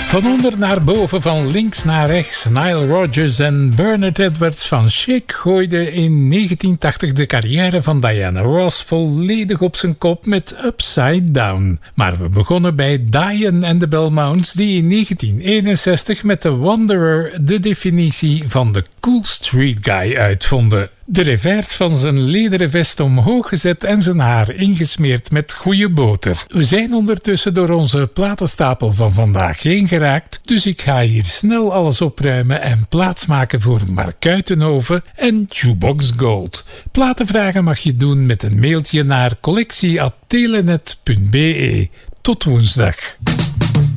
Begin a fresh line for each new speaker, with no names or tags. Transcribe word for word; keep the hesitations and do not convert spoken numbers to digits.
Van onder naar boven, van links naar rechts. Nile Rodgers en Bernard Edwards van Chic gooiden in negentien tachtig de carrière van Diana Ross volledig op zijn kop met Upside Down. Maar we begonnen bij Diane en de Belmounts, die in negentien eenenzestig met The Wanderer de definitie van de cool street guy uitvonden. De revers van zijn lederen vest omhoog gezet en zijn haar ingesmeerd met goede boter. We zijn ondertussen door onze platenstapel van vandaag heen geraakt, dus ik ga hier snel alles opruimen en plaatsmaken voor Mark Uitenhoven en Jukebox Gold. Platenvragen mag je doen met een mailtje naar collectie apenstaartje telenet punt be. Tot woensdag.